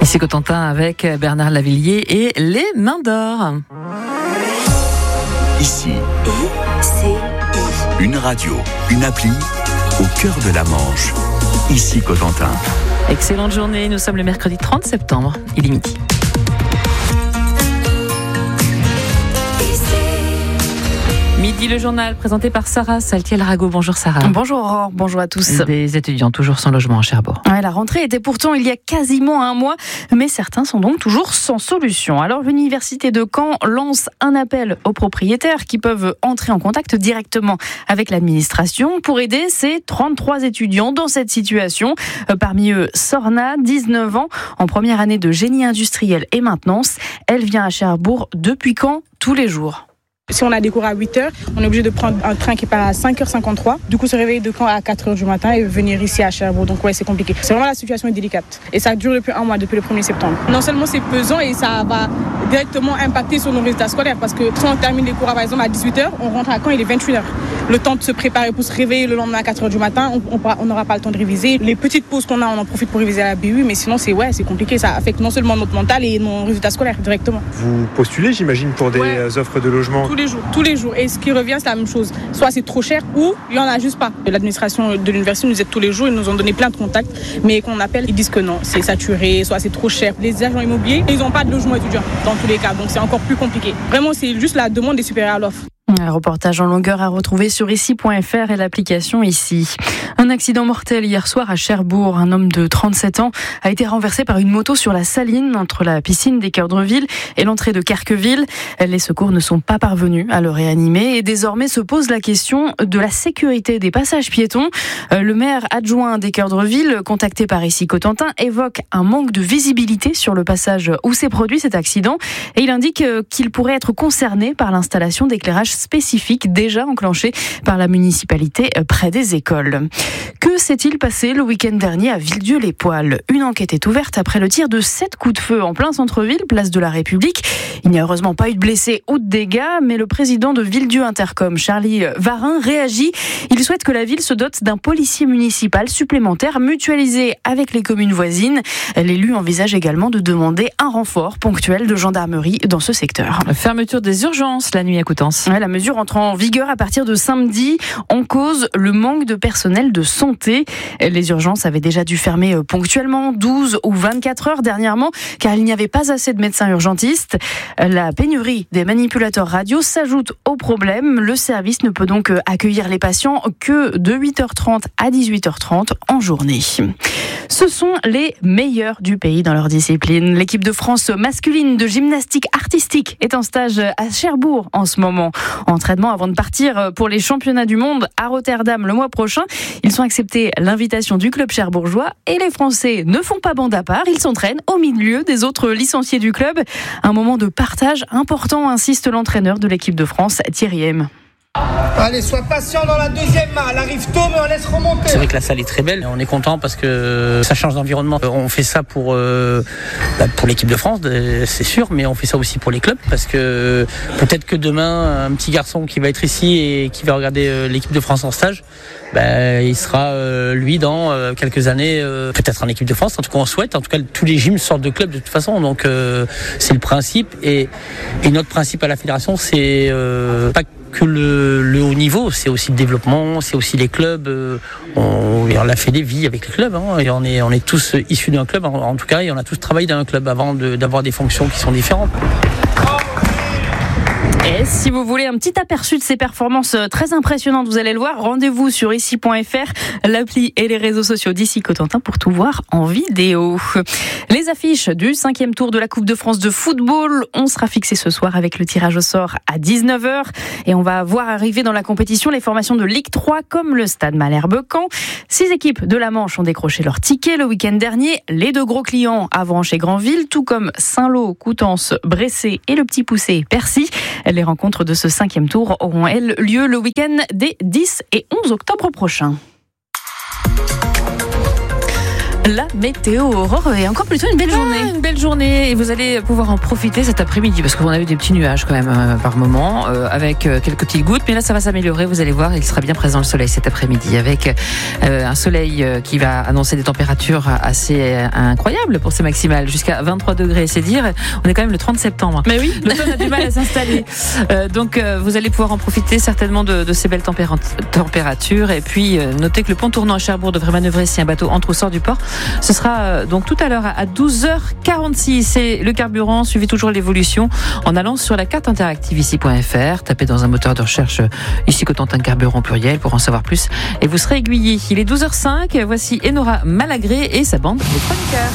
Ici Cotentin avec Bernard Lavillier et les Mains d'Or. Ici, une radio, une appli au cœur de la Manche. Ici Cotentin. Excellente journée, nous sommes le mercredi 30 septembre, il est midi. Midi, le journal présenté par Sarah Saltiel-Rago. Bonjour Sarah. Bonjour Aurore, bonjour à tous. Des étudiants toujours sans logement à Cherbourg. Ouais, la rentrée était pourtant il y a quasiment un mois, mais certains sont donc toujours sans solution. Alors l'université de Caen lance un appel aux propriétaires qui peuvent entrer en contact directement avec l'administration pour aider ces 33 étudiants dans cette situation. Parmi eux, Sorna, 19 ans, en première année de génie industriel et maintenance. Elle vient à Cherbourg depuis Caen tous les jours. Si on a des cours à 8h, on est obligé de prendre un train qui part à 5h53. Du coup, se réveiller de Caen à 4h du matin et venir ici à Cherbourg. Donc ouais, c'est compliqué. C'est vraiment, la situation est délicate. Et ça dure depuis un mois, depuis le 1er septembre. Non seulement c'est pesant et ça va directement impacter sur nos résultats scolaires. Parce que si on termine les cours par exemple à 18h, on rentre à Caen, il est 28h. Le temps de se préparer pour se réveiller le lendemain à 4h du matin, on n'aura pas le temps de réviser. Les petites pauses qu'on a, on en profite pour réviser à la BU. Mais sinon, c'est compliqué. Ça affecte non seulement notre mental et nos résultats scolaires directement. Vous postulez, j'imagine, pour des offres de logement? Tous les jours. Et ce qui revient, c'est la même chose. Soit c'est trop cher ou il n'y en a juste pas. L'administration de l'université nous aide tous les jours. Ils nous ont donné plein de contacts. Mais quand on appelle, ils disent que non, c'est saturé, soit c'est trop cher. Les agents immobiliers, ils n'ont pas de logement étudiant dans tous les cas. Donc c'est encore plus compliqué. Vraiment, c'est juste la demande est supérieure à l'offre. Un reportage en longueur à retrouver sur ici.fr et l'application Ici. Un accident mortel hier soir à Cherbourg. Un homme de 37 ans a été renversé par une moto sur la Saline entre la piscine des Cœurs de Ville et l'entrée de Carqueville. Les secours ne sont pas parvenus à le réanimer et désormais se pose la question de la sécurité des passages piétons. Le maire adjoint des Cœurs de Ville, contacté par Ici Cotentin, évoque un manque de visibilité sur le passage où s'est produit cet accident et il indique qu'il pourrait être concerné par l'installation d'éclairage spécifique déjà enclenché par la municipalité près des écoles. Que s'est-il passé le week-end dernier à Villedieu-les-Poêles ? Une enquête est ouverte après le tir de 7 coups de feu en plein centre-ville, place de la République. Il n'y a heureusement pas eu de blessés ou de dégâts, mais le président de Villedieu Intercom, Charlie Varin, réagit. Il souhaite que la ville se dote d'un policier municipal supplémentaire mutualisé avec les communes voisines. L'élu envisage également de demander un renfort ponctuel de gendarmerie dans ce secteur. Fermeture des urgences la nuit à Coutances. La mesure entre en vigueur à partir de samedi. En cause, le manque de personnel de santé. Les urgences avaient déjà dû fermer ponctuellement 12 ou 24 heures dernièrement, car il n'y avait pas assez de médecins urgentistes. La pénurie des manipulateurs radio s'ajoute au problème. Le service ne peut donc accueillir les patients que de 8h30 à 18h30 en journée. Ce sont les meilleurs du pays dans leur discipline. L'équipe de France masculine de gymnastique artistique est en stage à Cherbourg en ce moment. Entraînement avant de partir pour les championnats du monde à Rotterdam le mois prochain. Ils ont accepté l'invitation du club cherbourgeois et les Français ne font pas bande à part. Ils s'entraînent au milieu des autres licenciés du club. Un moment de partage important, insiste l'entraîneur de l'équipe de France, Thierry M. Allez, sois patient dans la deuxième main. Elle arrive tôt, mais on laisse remonter. C'est vrai que la salle est très belle. On est content parce que ça change d'environnement. On fait ça pour l'équipe de France, c'est sûr, mais on fait ça aussi pour les clubs parce que peut-être que demain, un petit garçon qui va être ici et qui va regarder l'équipe de France en stage, il sera lui dans quelques années peut-être en équipe de France. En tout cas, on souhaite. En tout cas, tous les gyms sortent de clubs de toute façon. Donc, c'est le principe. Et notre principe à la fédération, c'est pas que le haut niveau, c'est aussi le développement, c'est aussi les clubs. On a fait des vies avec les clubs, et on est tous issus d'un club, en tout cas, et on a tous travaillé dans un club avant d'avoir des fonctions qui sont différentes. Et si vous voulez un petit aperçu de ces performances très impressionnantes, vous allez le voir, rendez-vous sur ici.fr, l'appli et les réseaux sociaux d'Ici Cotentin pour tout voir en vidéo. Les affiches du 5e tour de la Coupe de France de football, on sera fixé ce soir avec le tirage au sort à 19h et on va voir arriver dans la compétition les formations de Ligue 3 comme le Stade Malherbe-Caen. 6 équipes de la Manche ont décroché leur ticket le week-end dernier. Les 2 gros clients, Avranches et Granville, tout comme Saint-Lô, Coutances, Bressé et le Petit Poucet, Percy. Les rencontres de ce 5e tour auront, elles, lieu le week-end des 10 et 11 octobre prochains. La météo, Aurore, est encore plutôt une belle journée. Une belle journée, et vous allez pouvoir en profiter cet après-midi, parce qu'on a eu des petits nuages quand même par moment, avec quelques petites gouttes, mais là ça va s'améliorer, vous allez voir, il sera bien présent le soleil cet après-midi, avec un soleil qui va annoncer des températures assez incroyables pour ces maximales, jusqu'à 23 degrés, c'est dire, on est quand même le 30 septembre. Mais oui, l'automne a du mal à s'installer. Donc vous allez pouvoir en profiter certainement de ces belles températures, et puis notez que le pont tournant à Cherbourg devrait manœuvrer si un bateau entre ou sort du port. Ce sera donc tout à l'heure à 12h46. Et le carburant, suivez toujours l'évolution en allant sur la carte interactive ici.fr. Tapez dans un moteur de recherche ici Cotentin carburant pluriel pour en savoir plus et vous serez aiguillé. Il est 12h05. Voici Enora Malagré et sa bande de chroniqueurs.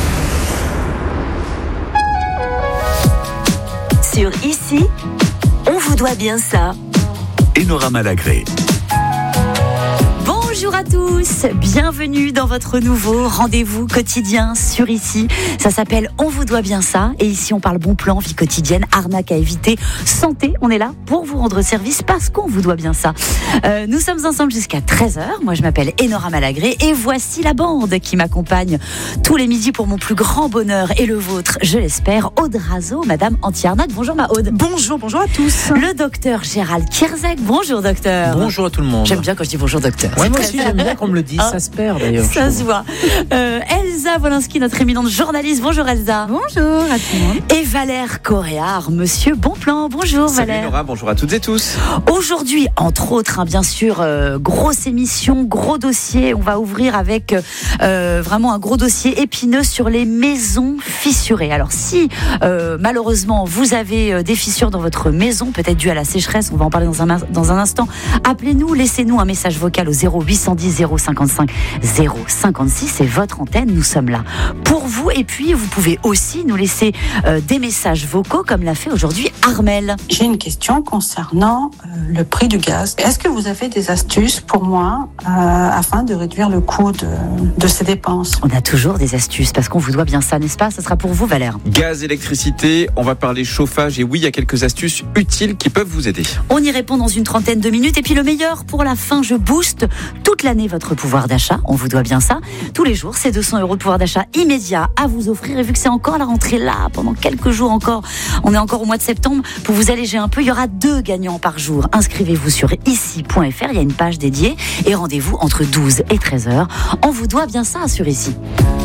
Sur Ici, on vous doit bien ça. Enora Malagré. Bonjour à tous, bienvenue dans votre nouveau rendez-vous quotidien sur Ici. Ça s'appelle On vous doit bien ça, et ici on parle bon plan, vie quotidienne, arnaque à éviter, santé. On est là pour vous rendre service parce qu'on vous doit bien ça. Nous sommes ensemble jusqu'à 13h. Moi je m'appelle Enora Malagré et voici la bande qui m'accompagne tous les midis pour mon plus grand bonheur et le vôtre, je l'espère. Aude Razo, Madame Anti-Arnaque. Bonjour ma Aude. Bonjour à tous. Le docteur Gérald Kierzek. Bonjour docteur. Bonjour à tout le monde. J'aime bien quand je dis bonjour docteur. Ouais, moi aussi j'aime bien qu'on me le dise, ça se perd d'ailleurs. Ça se voit. Elsa Wolinski, notre éminente journaliste. Bonjour Elsa. Bonjour à tout le monde. Et Valère Coréard, monsieur Bonplan. Bonjour Valère. Salut Nora, bonjour à toutes et tous. Aujourd'hui, entre autres, bien sûr, grosse émission, gros dossier. On va ouvrir avec vraiment un gros dossier épineux sur les maisons fissurées. Alors si malheureusement vous avez des fissures dans votre maison, peut-être dû à la sécheresse, on va en parler dans un instant, appelez-nous, laissez-nous un message vocal au 0810 055 056, c'est votre antenne, nous sommes là pour vous. Et puis vous pouvez aussi nous laisser des messages vocaux comme l'a fait aujourd'hui Armel. J'ai une question concernant le prix du gaz. Est-ce que vous avez des astuces pour moi afin de réduire le coût de ces dépenses? On a toujours des astuces parce qu'on vous doit bien ça, n'est-ce pas? Ça sera pour vous Valère. Gaz, électricité, on va parler chauffage et oui, il y a quelques astuces utiles qui peuvent vous aider. On y répond dans une trentaine de minutes et puis le meilleur pour la fin, je booste toute l'année votre pouvoir d'achat, on vous doit bien ça. Tous les jours, c'est 200 € de pouvoir d'achat immédiat à vous offrir. Et vu que c'est encore la rentrée là, pendant quelques jours encore, on est encore au mois de septembre, pour vous alléger un peu, il y aura 2 gagnants par jour. Inscrivez-vous sur ici.fr, il y a une page dédiée et rendez-vous entre 12 et 13h. On vous doit bien ça sur Ici.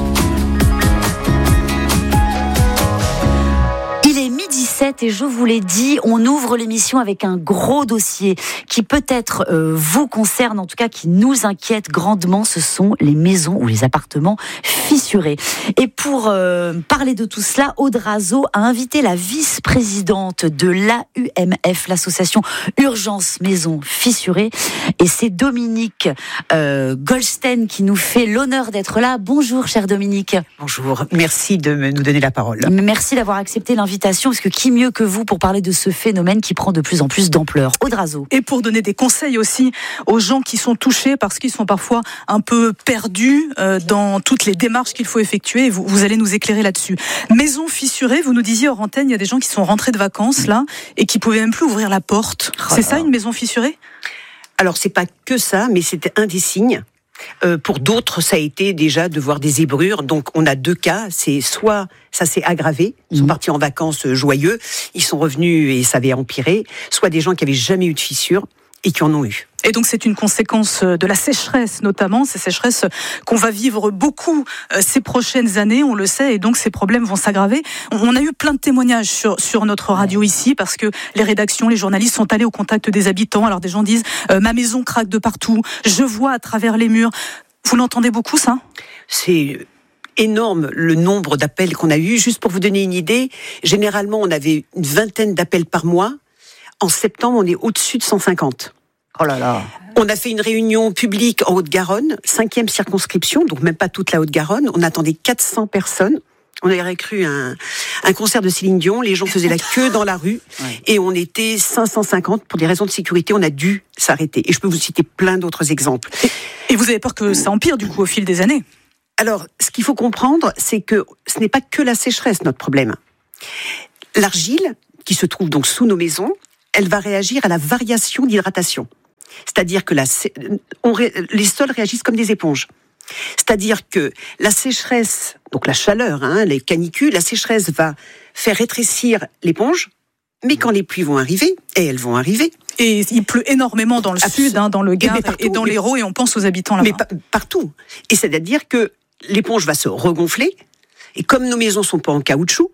Et je vous l'ai dit, on ouvre l'émission avec un gros dossier qui peut-être vous concerne, en tout cas qui nous inquiète grandement, ce sont les maisons ou les appartements fissurés. Et pour parler de tout cela, Aude Razo a invité la vice-présidente de l'AUMF, l'association Urgence Maisons Fissurées, et c'est Dominique Goldstein qui nous fait l'honneur d'être là. Bonjour cher Dominique. Bonjour, merci de nous donner la parole. Merci d'avoir accepté l'invitation, parce que qui mieux que vous pour parler de ce phénomène qui prend de plus en plus d'ampleur. Aude Razo. Et pour donner des conseils aussi aux gens qui sont touchés parce qu'ils sont parfois un peu perdus dans toutes les démarches qu'il faut effectuer. Et vous allez nous éclairer là-dessus. Maison fissurée, vous nous disiez hors antenne, il y a des gens qui sont rentrés de vacances là et qui pouvaient même plus ouvrir la porte. C'est ça une maison fissurée? Alors c'est pas que ça, mais c'était un des signes. Pour d'autres, ça a été déjà de voir des zébrures. Donc, on a 2 cas. C'est soit ça s'est aggravé, ils sont partis en vacances joyeux, ils sont revenus et ça avait empiré. Soit des gens qui avaient jamais eu de fissures et qui en ont eu. Et donc c'est une conséquence de la sécheresse notamment, ces sécheresses qu'on va vivre beaucoup ces prochaines années, on le sait, et donc ces problèmes vont s'aggraver. On a eu plein de témoignages sur notre radio ici, parce que les rédactions, les journalistes sont allés au contact des habitants. Alors des gens disent ma maison craque de partout, je vois à travers les murs. Vous l'entendez beaucoup ça? C'est énorme le nombre d'appels qu'on a eu. Juste pour vous donner une idée, généralement on avait une 20aine d'appels par mois. En septembre, on est au-dessus de 150. Oh là là. On a fait une réunion publique en Haute-Garonne, 5e circonscription, donc même pas toute la Haute-Garonne. On attendait 400 personnes. On aurait cru un concert de Céline Dion. Les gens faisaient la queue dans la rue. Ouais. Et on était 550. Pour des raisons de sécurité, on a dû s'arrêter. Et je peux vous citer plein d'autres exemples. Et vous avez peur que ça empire, du coup, au fil des années? Alors, ce qu'il faut comprendre, c'est que ce n'est pas que la sécheresse, notre problème. L'argile, qui se trouve donc sous nos maisons, elle va réagir à la variation d'hydratation. C'est-à-dire que les sols réagissent comme des éponges. C'est-à-dire que la sécheresse, donc la chaleur, les canicules, la sécheresse va faire rétrécir l'éponge, mais quand les pluies vont arriver, et elles vont arriver... Et il pleut énormément dans le sud, dans le Gard et dans l'Hérault, et on pense aux habitants là-bas. Mais partout. Et c'est-à-dire que l'éponge va se regonfler, et comme nos maisons sont pas en caoutchouc,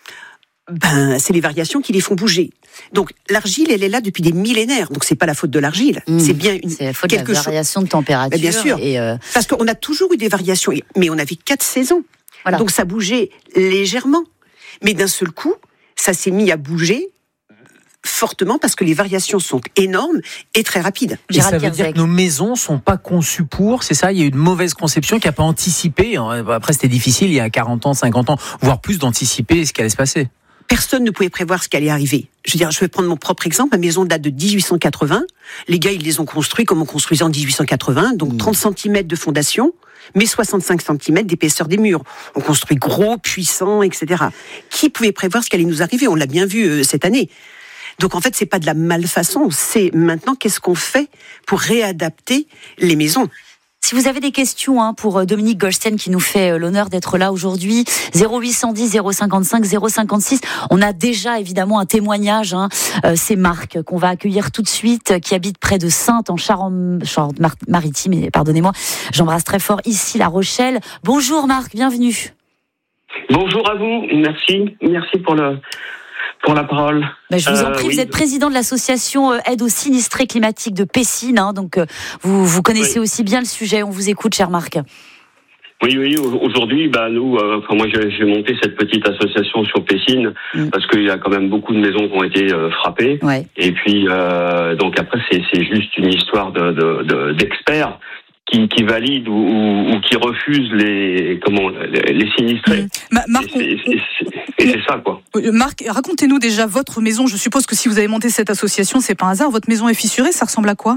c'est les variations qui les font bouger. Donc l'argile, elle est là depuis des millénaires. Donc c'est pas la faute de l'argile, c'est bien la faute de la variation de température. Bien sûr, parce qu'on a toujours eu des variations, mais on avait 4 saisons. Voilà. Donc ça bougeait légèrement, mais d'un seul coup, ça s'est mis à bouger fortement parce que les variations sont énormes et très rapides. Et ça veut dire que nos maisons sont pas conçues pour, c'est ça? Il y a eu une mauvaise conception qui n'a pas anticipé. Après, c'était difficile il y a 40 ans, 50 ans, voire plus, d'anticiper ce qui allait se passer. Personne ne pouvait prévoir ce qui allait arriver. Je vais prendre mon propre exemple. Ma maison date de 1880. Les gars, ils les ont construits comme on construisait en 1880, donc 30 cm de fondation, mais 65 cm d'épaisseur des murs. On construit gros, puissant, etc. Qui pouvait prévoir ce qui allait nous arriver? On l'a bien vu cette année. Donc en fait, c'est pas de la malfaçon, c'est maintenant qu'est-ce qu'on fait pour réadapter les maisons. Si vous avez des questions pour Dominique Goldstein qui nous fait l'honneur d'être là aujourd'hui, 0810 055 056. On a déjà évidemment un témoignage. C'est Marc qu'on va accueillir tout de suite, qui habite près de Saintes en Charente-Maritime. Pardonnez-moi, j'embrasse très fort ici La Rochelle. Bonjour Marc, bienvenue. Bonjour à vous, merci pour la parole. Je vous en prie, vous êtes président de l'association Aide aux sinistrés climatiques de Pessines, donc vous connaissez aussi bien le sujet. On vous écoute, cher Marc. Oui, aujourd'hui, nous, moi j'ai monté cette petite association sur Pessines parce qu'il y a quand même beaucoup de maisons qui ont été frappées. Ouais. Et puis, donc après, c'est juste une histoire d'experts qui valident ou qui refusent les sinistrés. Marc, et c'est ça, quoi. Marc, racontez-nous déjà votre maison. Je suppose que si vous avez monté cette association, c'est pas un hasard. Votre maison est fissurée, ça ressemble à quoi?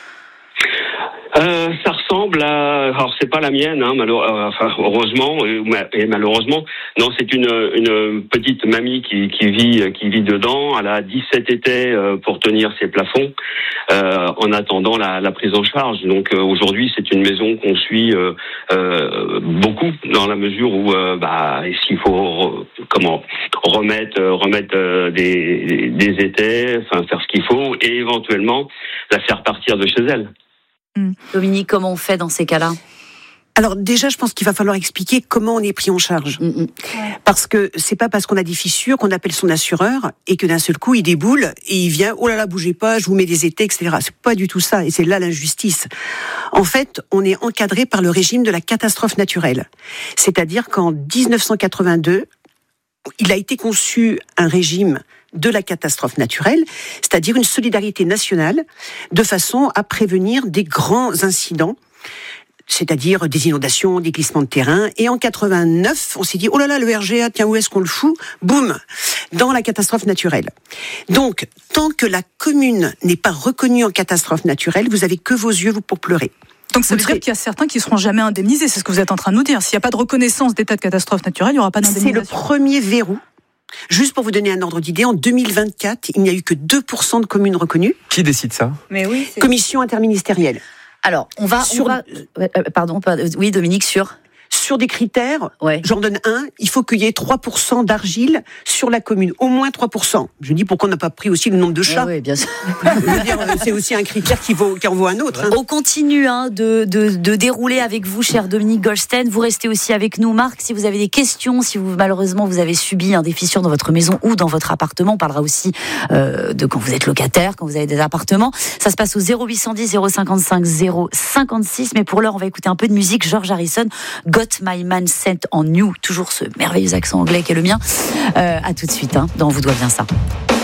Ça ressemble à... Alors, c'est pas la mienne, heureusement, et malheureusement. Non, c'est une petite mamie qui vit dedans. Elle a 17 étais pour tenir ses plafonds, en attendant la prise en charge. Donc, aujourd'hui, c'est une maison qu'on suit beaucoup, dans la mesure où, s'il faut remettre des étais, faire ce qu'il faut, et éventuellement la faire partir de chez elle. Dominique, comment on fait dans ces cas-là? Alors déjà, je pense qu'il va falloir expliquer comment on est pris en charge. Parce que c'est pas parce qu'on a des fissures qu'on appelle son assureur et que d'un seul coup il déboule et il vient, oh là là, bougez pas, je vous mets des étais, etc. C'est pas du tout ça, et c'est là l'injustice. En fait, on est encadré par le régime de la catastrophe naturelle. C'est-à-dire qu'en 1982, il a été conçu un régime de la catastrophe naturelle, c'est-à-dire une solidarité nationale de façon à prévenir des grands incidents, c'est-à-dire des inondations, des glissements de terrain. Et en 89, on s'est dit, oh là là, le RGA, tiens, où est-ce qu'on le fout? Boum, dans la catastrophe naturelle. Donc, tant que la commune n'est pas reconnue en catastrophe naturelle, vous avez que vos yeux pour pleurer. Donc ça veut dire qu'il y a certains qui ne seront jamais indemnisés, c'est ce que vous êtes en train de nous dire. S'il n'y a pas de reconnaissance d'état de catastrophe naturelle, il n'y aura pas d'indemnisation. C'est le premier verrou. Juste pour vous donner un ordre d'idée, en 2024, il n'y a eu que 2% de communes reconnues. Qui décide ça? Mais oui, commission interministérielle. Alors, oui, Dominique, sur des critères, j'en donne un, il faut qu'il y ait 3% d'argile sur la commune, au moins 3%. Je dis pourquoi on n'a pas pris aussi le nombre de chats. Oui, bien sûr. C'est aussi un critère qui en vaut un autre. On continue de dérouler avec vous, cher Dominique Goldstein. Vous restez aussi avec nous, Marc. Si vous avez des questions, si malheureusement vous avez subi des fissures dans votre maison ou dans votre appartement, on parlera aussi de quand vous êtes locataire, quand vous avez des appartements. Ça se passe au 0810 055 056. Mais pour l'heure, on va écouter un peu de musique. George Harrison, Got My Man Sent on You, toujours ce merveilleux accent anglais qui est le mien. À tout de suite, dans Vous doit bien ça.